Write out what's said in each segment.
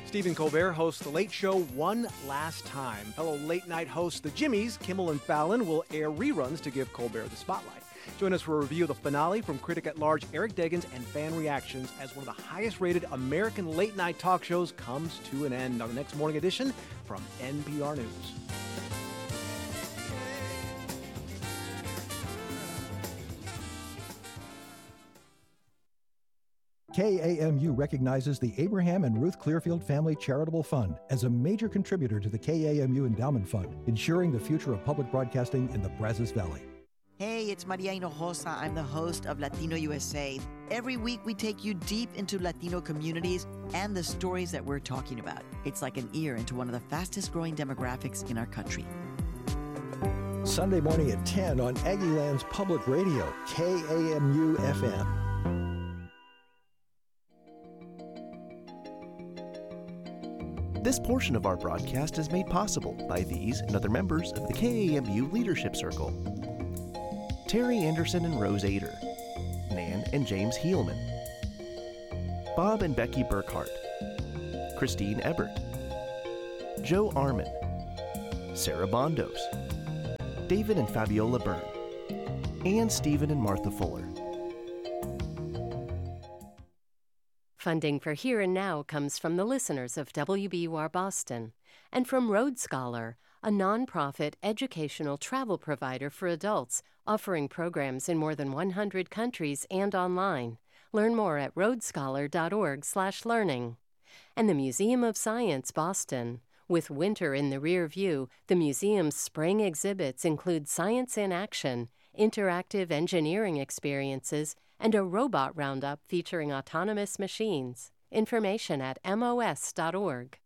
Stephen Colbert hosts The Late Show one last time. Fellow late-night hosts The Jimmys, Kimmel and Fallon, will air reruns to give Colbert the spotlight. Join us for a review of the finale from critic-at-large Eric Deggans and fan reactions as one of the highest-rated American late-night talk shows comes to an end on the next morning edition from NPR News. KAMU recognizes the Abraham and Ruth Clearfield Family Charitable Fund as a major contributor to the KAMU Endowment Fund, ensuring the future of public broadcasting in the Brazos Valley. Hey, it's Maria Hinojosa. I'm the host of Latino USA. Every week, we take you deep into Latino communities and the stories that we're talking about. It's like an ear into one of the fastest-growing demographics in our country. Sunday morning at 10 on Aggieland's Public Radio, KAMU FM. This portion of our broadcast is made possible by these and other members of the KAMU Leadership Circle. Terry Anderson and Rose Ader, Nan and James Heelman, Bob and Becky Burkhart, Christine Ebert, Joe Armin, Sarah Bondos, David and Fabiola Byrne, and Stephen and Martha Fuller. Funding for Here and Now comes from the listeners of WBUR Boston and from Road Scholar, a nonprofit educational travel provider for adults offering programs in more than 100 countries and online. Learn more at roadscholar.org/learning. And the Museum of Science Boston. With winter in the rear view, the museum's spring exhibits include science in action, interactive engineering experiences, and a robot roundup featuring autonomous machines. Information at mos.org.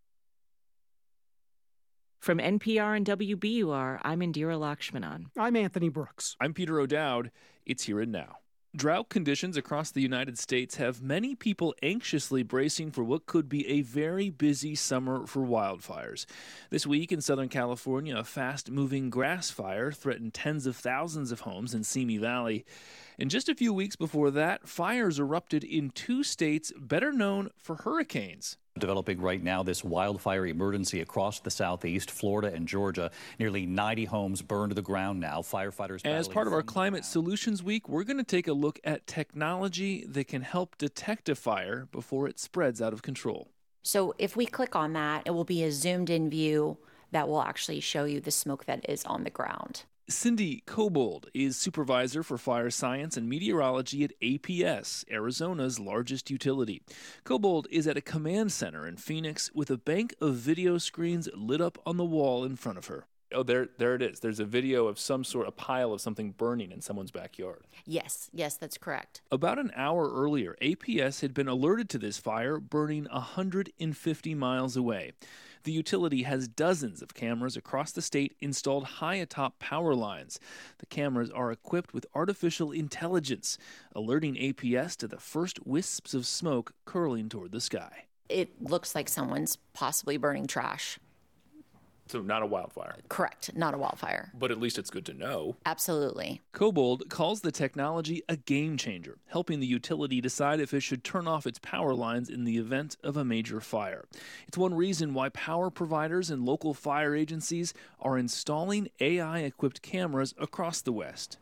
From NPR and WBUR, I'm Indira Lakshmanan. I'm Anthony Brooks. I'm Peter O'Dowd. It's Here and Now. Drought conditions across the United States have many people anxiously bracing for what could be a very busy summer for wildfires. This week in Southern California, a fast-moving grass fire threatened tens of thousands of homes in Simi Valley. And just a few weeks before that, fires erupted in two states better known for hurricanes. Developing right now this wildfire emergency across the southeast, Florida and Georgia. Nearly 90 homes burned to the ground now. Firefighters. As part of our Climate Solutions Week, we're going to take a look at technology that can help detect a fire before it spreads out of control. So if we click on that, it will be a zoomed in view that will actually show you the smoke that is on the ground. Cindy Cobold is supervisor for fire science and meteorology at APS, Arizona's largest utility. Cobold is at a command center in Phoenix with a bank of video screens lit up on the wall in front of her. Oh, there it is. There's a video of some sort, a pile of something burning in someone's backyard. Yes, that's correct. About an hour earlier, APS had been alerted to this fire burning 150 miles away. The utility has dozens of cameras across the state installed high atop power lines. The cameras are equipped with artificial intelligence, alerting APS to the first wisps of smoke curling toward the sky. It looks like someone's possibly burning trash. So not a wildfire. Correct, not a wildfire. But at least it's good to know. Absolutely. Cobold calls the technology a game changer, helping the utility decide if it should turn off its power lines in the event of a major fire. It's one reason why power providers and local fire agencies are installing AI-equipped cameras across the West.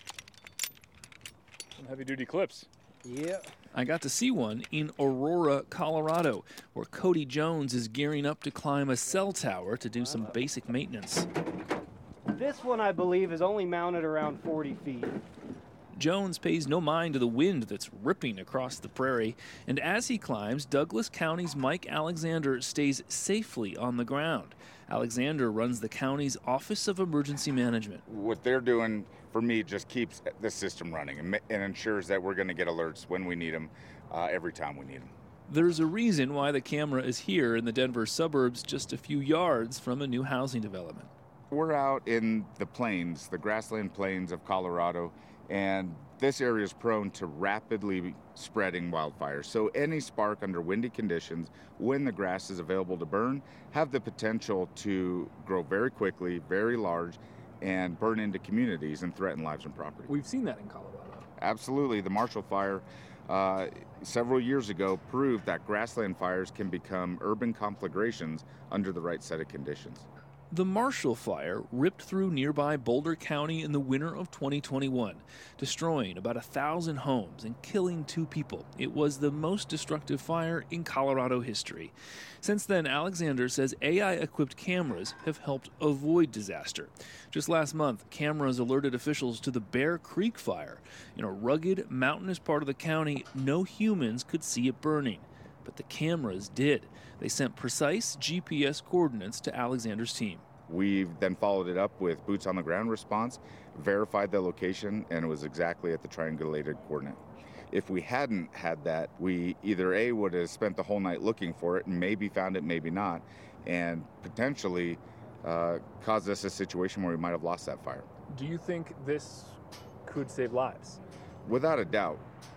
Some heavy-duty clips. Yeah. I got to see one in Aurora, Colorado, where Cody Jones is gearing up to climb a cell tower to do some basic maintenance. This one, I believe, is only mounted around 40 feet. Jones pays no mind to the wind that's ripping across the prairie, and as he climbs, Douglas County's Mike Alexander stays safely on the ground. Alexander runs the county's Office of Emergency Management. What they're doing for me just keeps the system running and ensures that we're going to get alerts when we need them, every time we need them. There's a reason why the camera is here in the Denver suburbs, just a few yards from a new housing development. We're out in the plains, the grassland plains of Colorado, and this area is prone to rapidly spreading wildfires. So any spark under windy conditions, when the grass is available to burn, have the potential to grow very quickly, very large, and burn into communities and threaten lives and property. We've seen that in Colorado. Absolutely. The Marshall Fire several years ago proved that grassland fires can become urban conflagrations under the right set of conditions. The Marshall Fire ripped through nearby Boulder County in the winter of 2021, destroying about 1,000 homes and killing 2 people. It was the most destructive fire in Colorado history. Since then, Alexander says AI-equipped cameras have helped avoid disaster. Just last month, cameras alerted officials to the Bear Creek Fire. In a rugged, mountainous part of the county, no humans could see it burning. But the cameras did. They sent precise GPS coordinates to Alexander's team. We've then followed it up with boots on the ground response, verified the location, and it was exactly at the triangulated coordinate. If we hadn't had that, we either A, would have spent the whole night looking for it and maybe found it, maybe not, and potentially caused us a situation where we might have lost that fire. Do you think this could save lives? Without a doubt.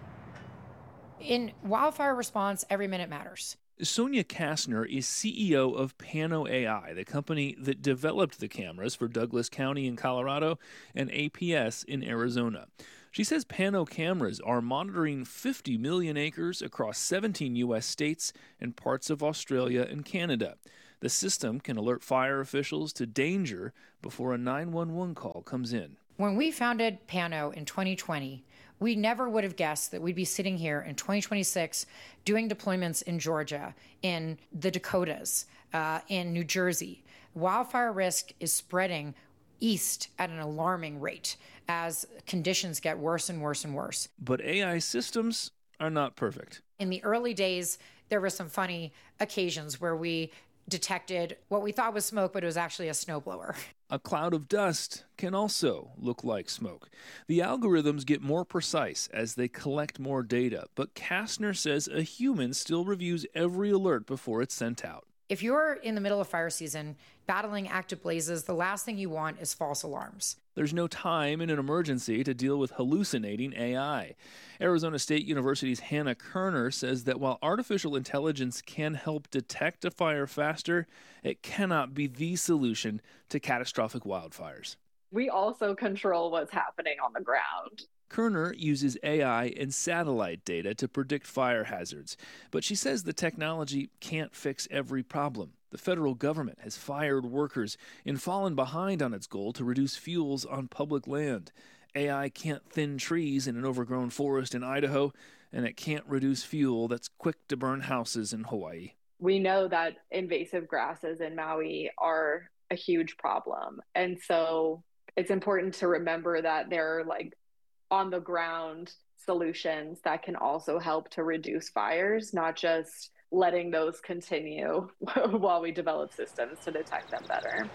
In wildfire response, every minute matters. Sonia Kastner is CEO of Pano AI, the company that developed the cameras for Douglas County in Colorado and APS in Arizona. She says Pano cameras are monitoring 50 million acres across 17 U.S. states and parts of Australia and Canada. The system can alert fire officials to danger before a 911 call comes in. When we founded Pano in 2020, we never would have guessed that we'd be sitting here in 2026 doing deployments in Georgia, in the Dakotas, in New Jersey. Wildfire risk is spreading east at an alarming rate as conditions get worse and worse and worse. But AI systems are not perfect. In the early days, there were some funny occasions where we detected what we thought was smoke, but it was actually a snowblower. A cloud of dust can also look like smoke. The algorithms get more precise as they collect more data, but Kastner says a human still reviews every alert before it's sent out. If you're in the middle of fire season, battling active blazes, the last thing you want is false alarms. There's no time in an emergency to deal with hallucinating AI. Arizona State University's Hannah Kerner says that while artificial intelligence can help detect a fire faster, it cannot be the solution to catastrophic wildfires. We also control what's happening on the ground. Kerner uses AI and satellite data to predict fire hazards, but she says the technology can't fix every problem. The federal government has fired workers and fallen behind on its goal to reduce fuels on public land. AI can't thin trees in an overgrown forest in Idaho, and it can't reduce fuel that's quick to burn houses in Hawaii. We know that invasive grasses in Maui are a huge problem. And so it's important to remember that there are on the ground solutions that can also help to reduce fires, not just letting those continue while we develop systems to detect them better.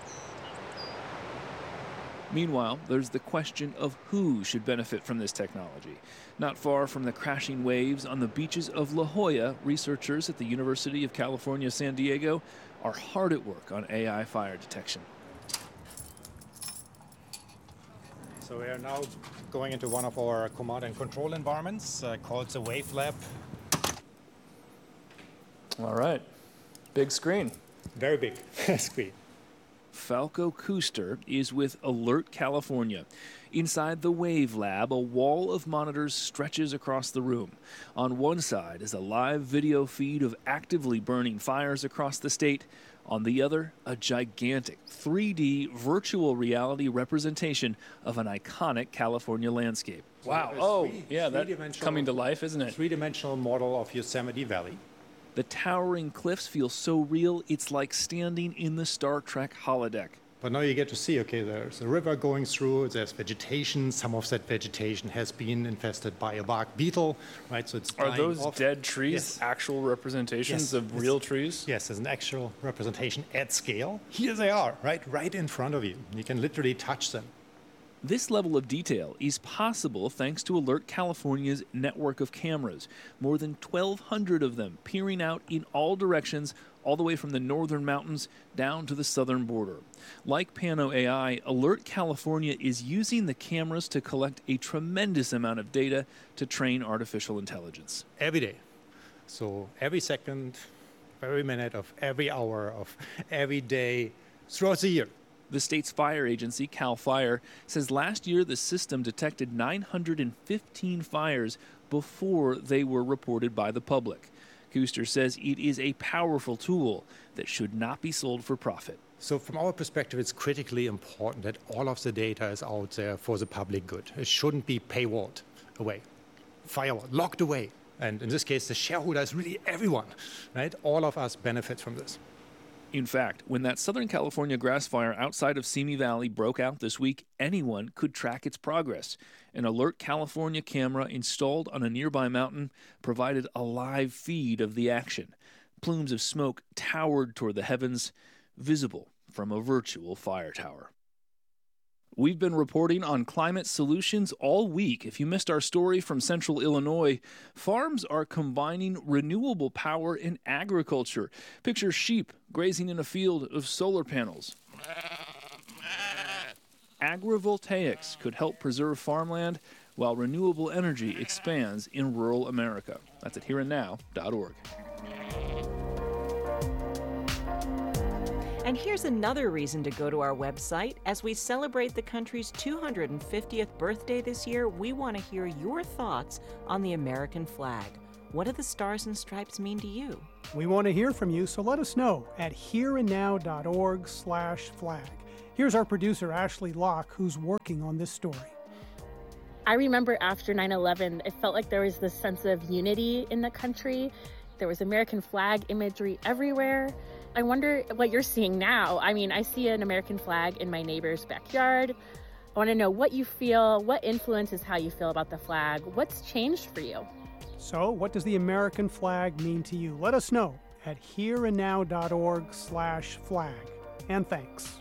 Meanwhile, there's the question of who should benefit from this technology. Not far from the crashing waves on the beaches of La Jolla, researchers at the University of California, San Diego are hard at work on AI fire detection. So we are now going into one of our command and control environments called the Wave Lab. All right. Big screen. Very big screen. Falco Kuster is with Alert California. Inside the Wave Lab, a wall of monitors stretches across the room. On one side is a live video feed of actively burning fires across the state. On the other, a gigantic 3D virtual reality representation of an iconic California landscape. Wow. That's coming to life, isn't it? Three-dimensional model of Yosemite Valley. The towering cliffs feel so real, it's like standing in the Star Trek holodeck. But now you get to see, okay, there's a river going through, there's vegetation. Some of that vegetation has been infested by a bark beetle, right? So it's Are those dead trees actual representations of real trees? Yes, there's an actual representation at scale. Here they are, right in front of you. You can literally touch them. This level of detail is possible thanks to Alert California's network of cameras, more than 1,200 of them peering out in all directions, all the way from the northern mountains down to the southern border. Like Pano AI, Alert California is using the cameras to collect a tremendous amount of data to train artificial intelligence. Every day. So every second, every minute of every hour of every day throughout the year. The state's fire agency, CAL FIRE, says last year the system detected 915 fires before they were reported by the public. Kuster says it is a powerful tool that should not be sold for profit. So from our perspective, it's critically important that all of the data is out there for the public good. It shouldn't be paywalled away, firewalled, locked away. And in this case, the shareholder is really everyone, right? All of us benefit from this. In fact, when that Southern California grass fire outside of Simi Valley broke out this week, anyone could track its progress. An Alert California camera installed on a nearby mountain provided a live feed of the action. Plumes of smoke towered toward the heavens, visible from a virtual fire tower. We've been reporting on climate solutions all week. If you missed our story from central Illinois, farms are combining renewable power in agriculture. Picture sheep grazing in a field of solar panels. Agrivoltaics could help preserve farmland while renewable energy expands in rural America. That's at hereandnow.org. And here's another reason to go to our website. As we celebrate the country's 250th birthday this year, we want to hear your thoughts on the American flag. What do the stars and stripes mean to you? We want to hear from you, so let us know at hereandnow.org/flag. Here's our producer, Ashley Locke, who's working on this story. I remember after 9/11, it felt like there was this sense of unity in the country. There was American flag imagery everywhere. I wonder what you're seeing now. I mean, I see an American flag in my neighbor's backyard. I want to know what you feel, what influences how you feel about the flag, what's changed for you. So, what does the American flag mean to you? Let us know at hereandnow.org/flag. And thanks.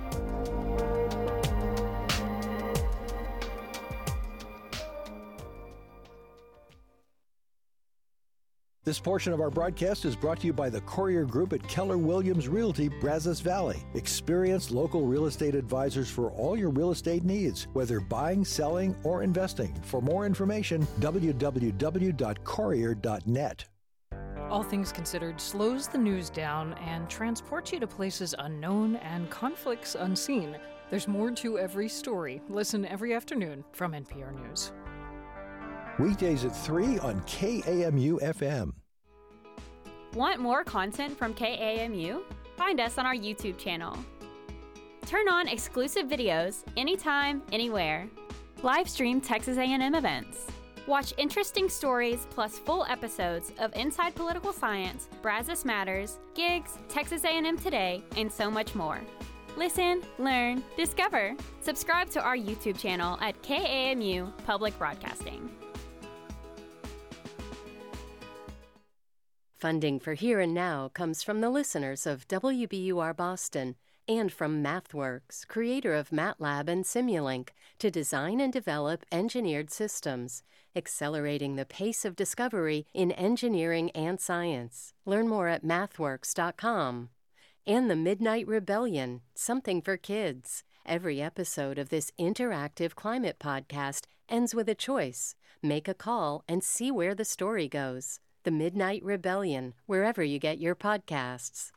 This portion of our broadcast is brought to you by the Courier Group at Keller Williams Realty, Brazos Valley. Experienced local real estate advisors for all your real estate needs, whether buying, selling, or investing. For more information, www.courier.net. All Things Considered slows the news down and transports you to places unknown and conflicts unseen. There's more to every story. Listen every afternoon from NPR News. Weekdays at 3 on KAMU FM. Want more content from KAMU? Find us on our YouTube channel. Turn on exclusive videos anytime, anywhere. Live stream Texas A&M events. Watch interesting stories plus full episodes of Inside Political Science, Brazos Matters, Gigs, Texas A&M Today, and so much more. Listen, learn, discover. Subscribe to our YouTube channel at KAMU Public Broadcasting. Funding for Here and Now comes from the listeners of WBUR Boston and from MathWorks, creator of MATLAB and Simulink, to design and develop engineered systems, accelerating the pace of discovery in engineering and science. Learn more at mathworks.com. And the Midnight Rebellion, something for kids. Every episode of this interactive climate podcast ends with a choice. Make a call and see where the story goes. The Midnight Rebellion, wherever you get your podcasts.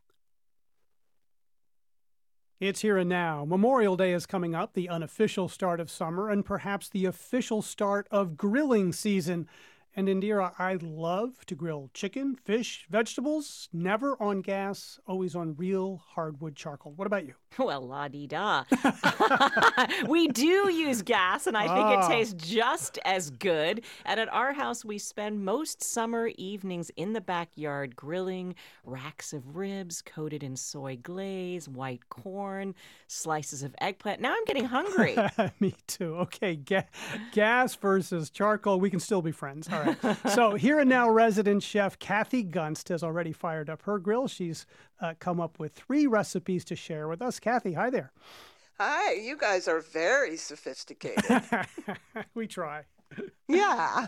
It's Here and Now. Memorial Day is coming up, the unofficial start of summer, and perhaps the official start of grilling season. And Indira, I love to grill chicken, fish, vegetables, never on gas, always on real hardwood charcoal. What about you? Well, la-di-da. We do use gas, and I think it tastes just as good. And at our house, we spend most summer evenings in the backyard grilling racks of ribs coated in soy glaze, white corn, slices of eggplant. Now I'm getting hungry. Me too. Okay, gas versus charcoal. We can still be friends. All right. So Here and Now resident chef Kathy Gunst has already fired up her grill. She's come up with 3 recipes to share with us. Kathy, hi there. Hi, you guys are very sophisticated. We try. Yeah.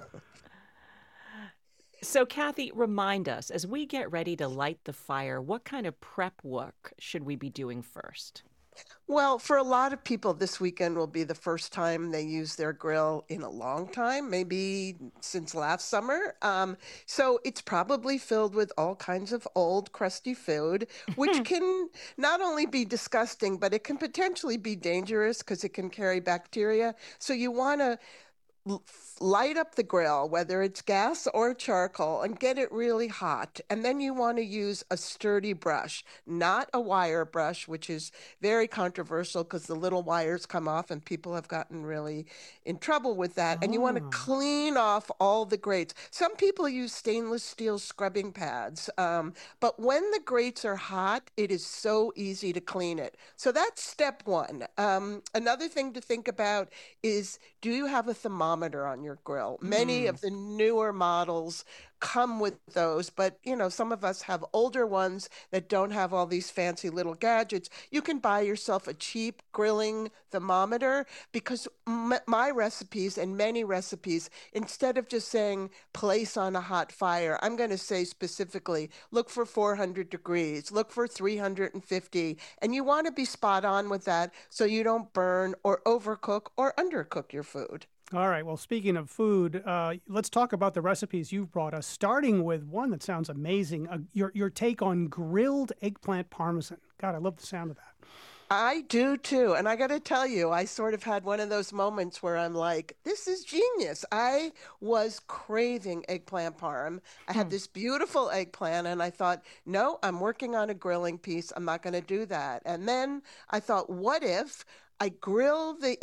So, Kathy, remind us, as we get ready to light the fire, what kind of prep work should we be doing first? Well, for a lot of people, this weekend will be the first time they use their grill in a long time, maybe since last summer. So it's probably filled with all kinds of old, crusty food, which can not only be disgusting, but it can potentially be dangerous because it can carry bacteria. So you want to light up the grill, whether it's gas or charcoal, and get it really hot. And then you want to use a sturdy brush, not a wire brush, which is very controversial because the little wires come off and people have gotten really in trouble with that. And you want to clean off all the grates. Some people use stainless steel scrubbing pads, but when the grates are hot, it is so easy to clean it. So that's step one. Another thing to think about is, do you have a thermometer on your grill? Many of the newer models come with those, but some of us have older ones that don't have all these fancy little gadgets. You can buy yourself a cheap grilling thermometer, because my recipes and many recipes, instead of just saying place on a hot fire, I'm going to say specifically look for 400 degrees, look for 350, and you want to be spot on with that so you don't burn or overcook or undercook your food. All right. Well, speaking of food, let's talk about the recipes you've brought us, starting with one that sounds amazing, your take on grilled eggplant parmesan. God, I love the sound of that. I do too. And I got to tell you, I sort of had one of those moments where I'm like, this is genius. I was craving eggplant parm. I had this beautiful eggplant and I thought, no, I'm working on a grilling piece. I'm not going to do that. And then I thought, what if I grill the